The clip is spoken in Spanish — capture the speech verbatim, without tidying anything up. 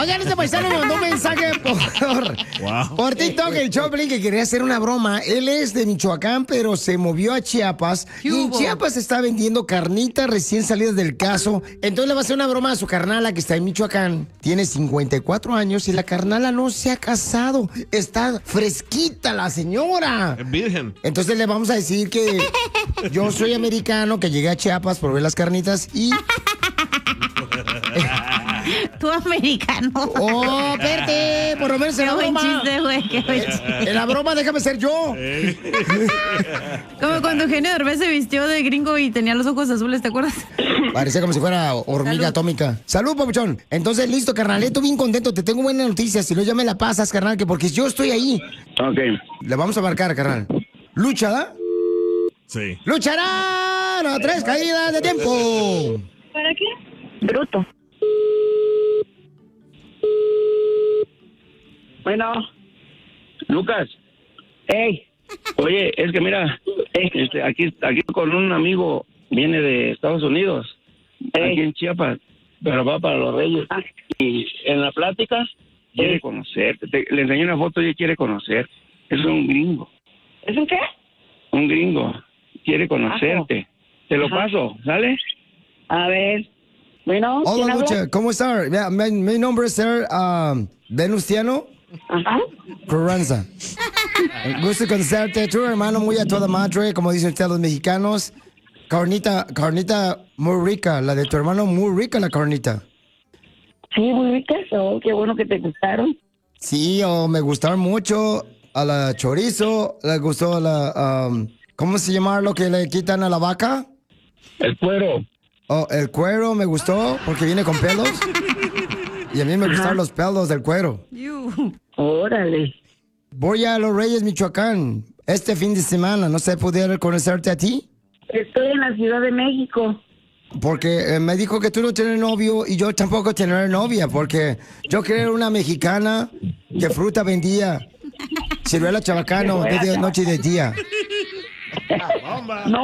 Oigan, este paisano me mandó un mensaje por, Wow. por TikTok, el Choplin, que quería hacer una broma. Él es de Michoacán, pero se movió a Chiapas. ¿Qué Y en hubo? Chiapas está vendiendo carnitas recién salidas del caso. Entonces le va a hacer una broma a su carnala que está en Michoacán. Tiene cincuenta y cuatro años y la carnala no se ha casado. Está fresquita la señora. Es virgen. Entonces le vamos a decir que yo soy americano, que llegué a Chiapas por ver las carnitas y... Tú americano. ¡Oh, espérate! Por lo menos en Qué la buen broma. chiste, güey. Qué buen chiste. En la broma déjame ser yo. Como cuando Eugenio Derbez se vistió de gringo y tenía los ojos azules, ¿te acuerdas? Parecía como si fuera hormiga Salud. atómica. Salud, papuchón. Entonces, listo, carnal. Estoy bien contento. Te tengo buenas noticias. Si no, ya me la pasas, carnal, que porque yo estoy ahí. Ok. Le vamos a marcar, carnal. ¿Lucha, da? Sí. ¡Lucharán a tres caídas de tiempo! ¿Para qué? Bruto. Bueno. Lucas. Ey, Oye, es que mira, este, aquí, aquí con un amigo, viene de Estados Unidos, aquí en Chiapas, pero va para los Reyes. Y en la plática quiere conocerte. Te- le enseñé una foto y él quiere conocer. Es un gringo, ¿es un qué? un gringo. Quiere conocerte. Te lo Ajá. paso, ¿sale? A ver. Bueno, ¿quién Hola, habla? Lucha. ¿Cómo está? Mira, Mi, mi nombre es Ser um, Venustiano Ajá. Carranza. Gusto conocerte. Tu hermano muy a toda madre, como dicen ustedes los mexicanos. Carnita, carnita muy rica. La de tu hermano muy rica, la carnita. Sí, muy ricas. Oh, qué bueno que te gustaron. Sí, oh, me gustaron mucho. A la chorizo, le gustó la... um, ¿cómo se llama lo que le quitan a la vaca? El cuero. Oh, el cuero me gustó porque viene con pelos. Y a mí me gustaron los pelos del cuero. Órale. Voy a Los Reyes, Michoacán, este fin de semana. ¿No sé poder conocerte a ti? Estoy en la Ciudad de México. Porque eh, me dijo que tú no tienes novio y yo tampoco tener novia. Porque yo quería una mexicana que fruta vendía. Ciruela chabacano, de día, noche y de día. No,